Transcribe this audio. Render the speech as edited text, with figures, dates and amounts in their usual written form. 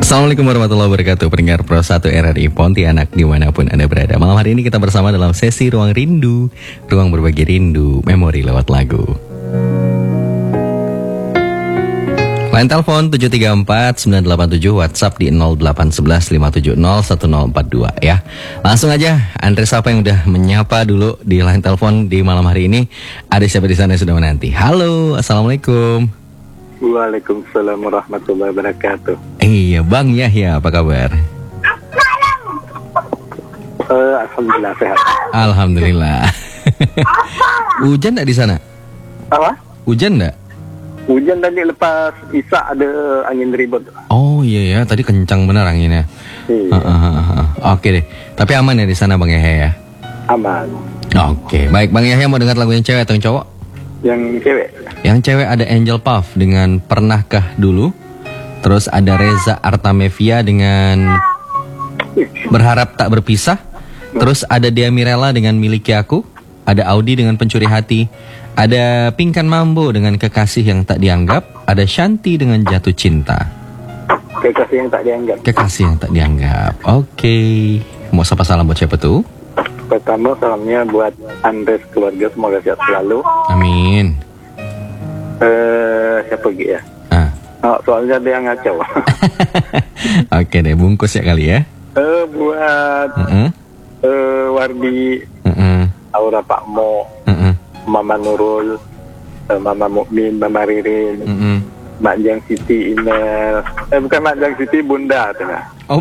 Assalamualaikum warahmatullahi wabarakatuh. Pendengar Pro 1 RRI Pontianak dimanapun Anda berada. Malam hari ini kita bersama dalam sesi Ruang Rindu. Ruang berbagi rindu, memori lewat lagu. Line telepon 734-987, WhatsApp di 0811-570-1042 ya. Langsung aja, Andre siapa yang udah menyapa dulu di line telepon di malam hari ini. Ada siapa di sana yang sudah menanti? Halo, Assalamualaikum. Waalaikumsalam warahmatullahi wabarakatuh. Iya, Bang Yahya, apa kabar? Alhamdulillah sehat. Alhamdulillah. Hujan nggak di sana? Apa? Hujan nggak? Hujan tadi lepas Isya ada angin ribut. Oh iya ya, tadi kencang bener anginnya. Iya. Oke deh. Tapi aman ya di sana Bang Yahya ya? Aman. Oke, baik Bang Yahya mau dengar lagu yang cewek atau yang cowok? Yang cewek. Yang cewek ada Angel Puff dengan Pernahkah Dulu. Terus ada Reza Artamevia dengan Berharap Tak Berpisah. Terus ada Dea Mirella dengan Miliki Aku. Ada Audi dengan Pencuri Hati. Ada Pinkan Mambo dengan Kekasih Yang Tak Dianggap. Ada Shanti dengan Jatuh Cinta. Kekasih yang tak dianggap. Kekasih Yang Tak Dianggap. Oke. Mau sapa salam buat siapa tuh? Pertama salamnya buat Andres keluarga, semoga sehat selalu. Amin. Siapa lagi ya? Ah. Oh, soalnya dia ngacau. Oke deh, bungkus ya kali ya. Buat Wardi, Aura Pak Mo, Mama Nurul, Mama Mukmin, Mama Ririn, Mak Jang Siti Inel. Bukan Mak Jang Siti, Bunda tengah.